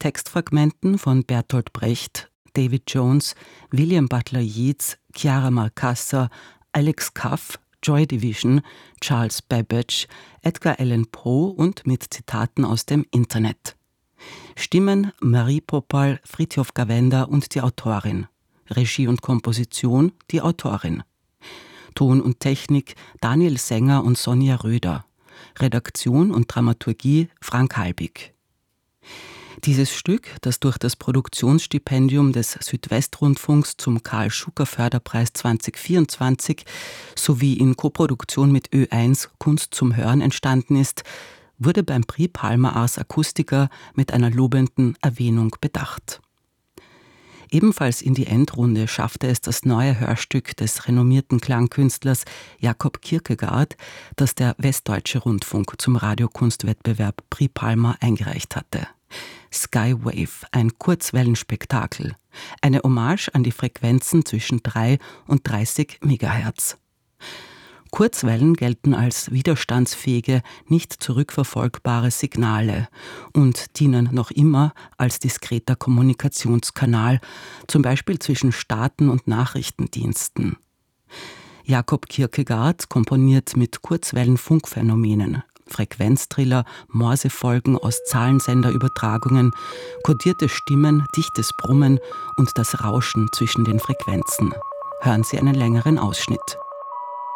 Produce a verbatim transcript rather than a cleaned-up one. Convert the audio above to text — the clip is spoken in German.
Textfragmenten von Bertolt Brecht, David Jones, William Butler Yeats, Chiara Marcassa, Alex Cuff, Joy Division, Charles Babbage, Edgar Allan Poe und mit Zitaten aus dem Internet. Stimmen Marie Poppal, Fritjof Gawenda und die Autorin. Regie und Komposition die Autorin. Ton und Technik Daniel Sänger und Sonja Röder. Redaktion und Dramaturgie Frank Halbig. Dieses Stück, das durch das Produktionsstipendium des Südwestrundfunks zum Karl-Schucker-Förderpreis zwanzig vierundzwanzig sowie in Koproduktion mit Ö eins Kunst zum Hören entstanden ist, wurde beim Prix Palma Ars Acustica mit einer lobenden Erwähnung bedacht. Ebenfalls in die Endrunde schaffte es das neue Hörstück des renommierten Klangkünstlers Jakob Kierkegaard, das der Westdeutsche Rundfunk zum Radiokunstwettbewerb Prix Palma eingereicht hatte. Skywave, ein Kurzwellenspektakel, eine Hommage an die Frequenzen zwischen drei und dreißig Megahertz. Kurzwellen gelten als widerstandsfähige, nicht zurückverfolgbare Signale und dienen noch immer als diskreter Kommunikationskanal, zum Beispiel zwischen Staaten und Nachrichtendiensten. Jakob Kierkegaard komponiert mit Kurzwellenfunkphänomenen, Frequenztriller, Morsefolgen aus Zahlensenderübertragungen, kodierte Stimmen, dichtes Brummen und das Rauschen zwischen den Frequenzen. Hören Sie einen längeren Ausschnitt.